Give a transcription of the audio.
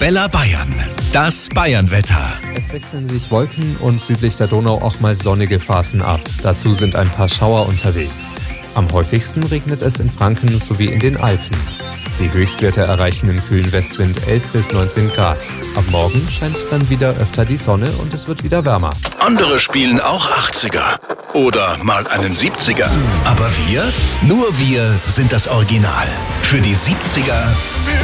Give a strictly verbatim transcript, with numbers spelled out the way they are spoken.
Arabella Bayern. Das Bayernwetter. Es wechseln sich Wolken und südlich der Donau auch mal sonnige Phasen ab. Dazu sind ein paar Schauer unterwegs. Am häufigsten regnet es in Franken sowie in den Alpen. Die Höchstwerte erreichen im kühlen Westwind elf bis neunzehn Grad. Ab morgen scheint dann wieder öfter die Sonne und es wird wieder wärmer. Andere spielen auch achtziger oder mal einen siebziger. Aber wir? Nur wir sind das Original. Für die siebziger